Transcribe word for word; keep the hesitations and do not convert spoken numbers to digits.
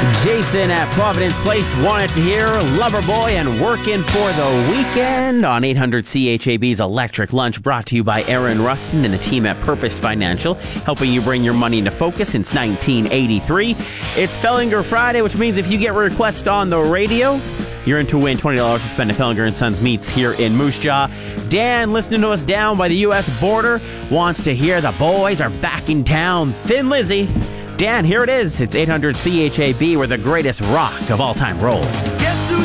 Jason at Providence Place wanted to hear Loverboy and Workin' for the Weekend on eight hundred C H A B's Electric Lunch, brought to you by Aaron Rustin and the team at Purpose Financial, helping you bring your money into focus since nineteen eighty-three. It's Fellinger Friday, which means if you get a request on the radio, you're in to win twenty dollars to spend at Fellinger and Sons Meats here in Moose Jaw. Dan, listening to us down by the U S border, wants to hear the boys are back in town. Thin Lizzy. Dan, here it is. It's eight hundred C H A B, where the greatest rock of all time rolls. Guess who